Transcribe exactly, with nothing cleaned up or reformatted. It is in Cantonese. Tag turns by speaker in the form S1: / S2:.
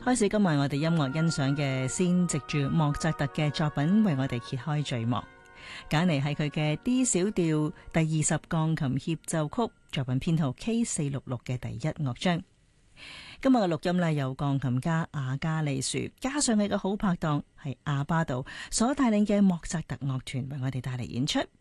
S1: 開始今晚我哋音樂欣賞嘅，先藉住莫扎特嘅作品為我哋揭開序幕。揀嚟係佢嘅 D 小調第二十鋼琴協奏曲，作品編號 K 四六六嘅第一樂章。今日嘅錄音呢，由鋼琴家阿加利樹加上佢嘅好拍檔係阿巴杜所帶領嘅莫扎特樂團為我哋帶嚟演出。